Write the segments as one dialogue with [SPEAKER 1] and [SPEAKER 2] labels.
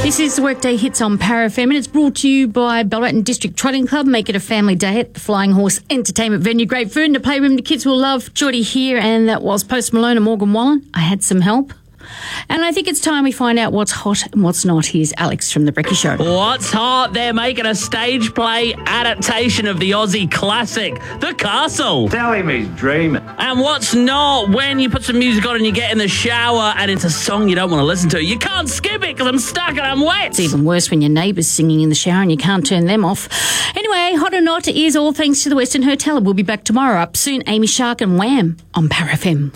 [SPEAKER 1] This is the Workday Hits on Power FM, and it's brought to you by Ballarat and District Trotting Club. Make it a family day at the Flying Horse Entertainment Venue. Great food and a playroom the kids will love. Geordie here, and that was Post Malone and Morgan Wallen. I had some help. And I think it's time we find out what's hot and what's not. Here's Alex from The Brekkie Show.
[SPEAKER 2] What's hot? They're making a stage play adaptation of the Aussie classic, The Castle.
[SPEAKER 3] Tell him he's dreaming.
[SPEAKER 2] And what's not? When you put some music on and you get in the shower and it's a song you don't want to listen to, you can't skip it because I'm stuck and I'm wet.
[SPEAKER 1] It's even worse when your neighbour's singing in the shower and you can't turn them off. Anyway, Hot or Not is all thanks to the Western Hotel. We'll be back tomorrow. Up soon, Amy Shark and Wham on Power FM.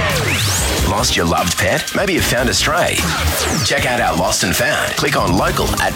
[SPEAKER 4] Lost your loved pet? Maybe you found a stray. Check out our Lost and Found. Click on local at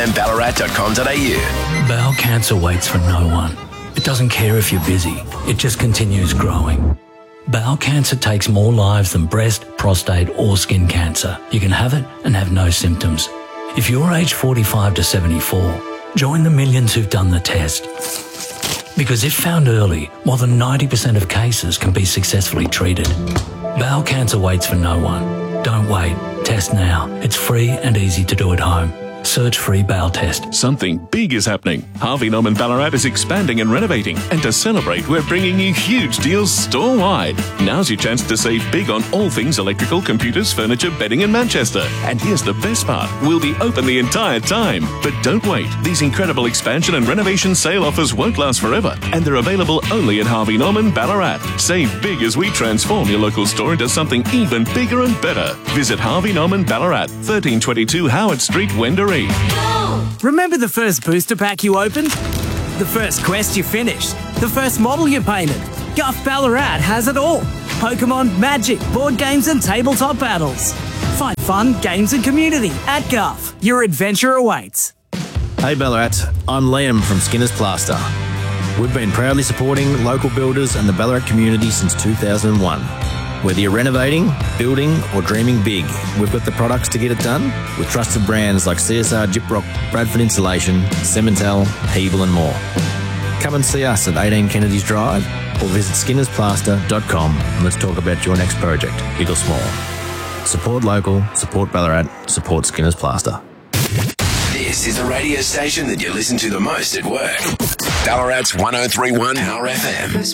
[SPEAKER 4] powerfmballarat.com.au.
[SPEAKER 5] Bowel cancer waits for no one. It doesn't care if you're busy. It just continues growing. Bowel cancer takes more lives than breast, prostate or skin cancer. You can have it and have no symptoms. If you're aged 45 to 74, join the millions who've done the test. Because if found early, more than 90% of cases can be successfully treated. Bowel cancer waits for no one. Don't wait. Test now. It's free and easy to do at home. Search free bowel test.
[SPEAKER 6] Something big is happening. Harvey Norman Ballarat is expanding and renovating. And to celebrate, we're bringing you huge deals store-wide. Now's your chance to save big on all things electrical, computers, furniture, bedding in Manchester. And here's the best part. We'll be open the entire time. But don't wait. These incredible expansion and renovation sale offers won't last forever. And they're available only at Harvey Norman Ballarat. Save big as we transform your local store into something even bigger and better. Visit Harvey Norman Ballarat, 1322 Howard Street, Wendouree.
[SPEAKER 7] Remember the first booster pack you opened? The first quest you finished? The first model you painted? Guff Ballarat has it all. Pokemon, Magic, board games and tabletop battles. Find fun, games and community at Guff. Your adventure awaits.
[SPEAKER 8] Hey Ballarat, I'm Liam from Skinner's Plaster. We've been proudly supporting local builders and the Ballarat community since 2001. Whether you're renovating, building or dreaming big, we've got the products to get it done with trusted brands like CSR Gyprock, Bradford Insulation, Cementel, Hebel and more. Come and see us at 18 Kennedy's Drive or visit skinnersplaster.com and let's talk about your next project, big or small. Support local, support Ballarat, support Skinner's Plaster.
[SPEAKER 4] This is the radio station that you listen to the most at work. Ballarat's 103.1 Power FM.